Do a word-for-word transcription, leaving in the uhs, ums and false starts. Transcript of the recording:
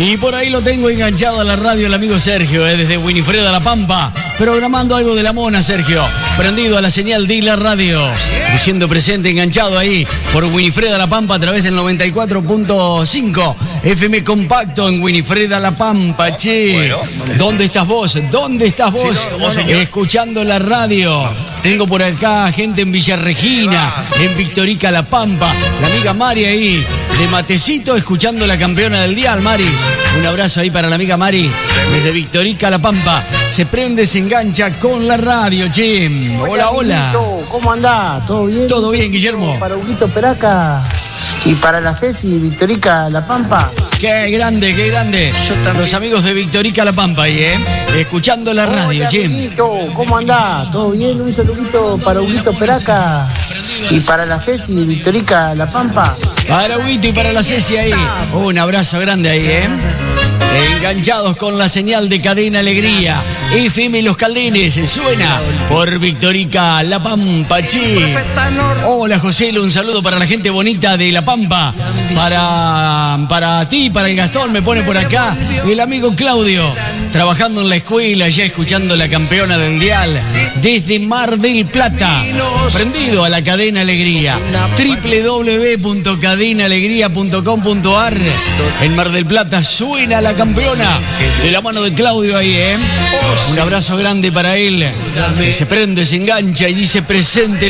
Y por ahí lo tengo enganchado a la radio el amigo Sergio, eh, desde Winifreda La Pampa, programando algo de la mona, Sergio. Prendido a la señal de la radio, siendo presente, enganchado ahí por Winifreda La Pampa a través del noventa y cuatro punto cinco F M compacto en Winifreda La Pampa, che. Bueno, ¿dónde estás vos? ¿Dónde estás vos? Sí, no, vos escuchando la radio. Tengo por acá gente en Villa Regina, en Victorica La Pampa, la amiga Mari ahí, de Matecito, escuchando la campeona del dial, Mari. Un abrazo ahí para la amiga Mari, desde Victorica La Pampa. Se prende, se engancha con la radio, che. Hola, hola. ¿Cómo andás? ¿Todo bien? Todo bien, Guillermo. Para Huguito Peraca y para la Ceci, Victorica La Pampa. Qué grande, qué grande. Los amigos de Victorica La Pampa ahí, ¿eh? Escuchando la radio, che. ¿Cómo andás? ¿Todo bien, Luis Luguito? Para Huguito Peraca y para la Ceci, Victorica La Pampa. Para Huguito y para la Ceci ahí. Un abrazo grande ahí, ¿eh? Enganchados con la señal de Cadena Alegría. F M Los Caldenes suena por Victorica La Pampa, che. Hola, José, un saludo para la gente bonita de La Pampa. Para, para ti, para el Gastón, me pone por acá el amigo Claudio, trabajando en la escuela, ya escuchando la campeona del dial desde Mar del Plata. Prendido a la Cadena Alegría. doble u doble u doble u punto cadena alegría punto com punto a r. En Mar del Plata suena la campeona de la mano de Claudio ahí, ¿eh? Un abrazo grande para él. Que se prende, se engancha y dice presente.